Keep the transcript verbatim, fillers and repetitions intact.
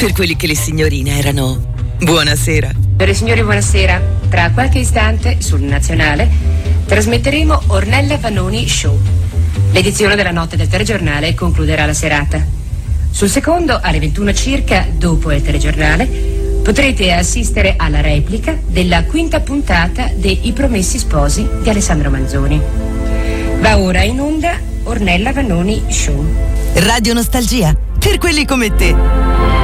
Per quelli che le signorine erano buonasera. Per i signori buonasera. Tra qualche istante sul Nazionale trasmetteremo Ornella Vanoni Show. L'edizione della notte del telegiornale concluderà la serata. Sul secondo, alle ventuno circa, dopo il telegiornale, potrete assistere alla replica della quinta puntata dei I Promessi Sposi di Alessandro Manzoni. Va ora in onda Ornella Vanoni Show. Radio Nostalgia, per quelli come te.